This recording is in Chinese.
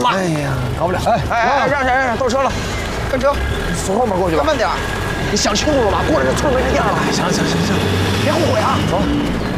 吧。 哎呀，搞不了。 让，倒车了，跟车， 从后面过去吧。 慢点，你想清楚了吧？过了这村没人店了。 行， 别后悔啊！ 走。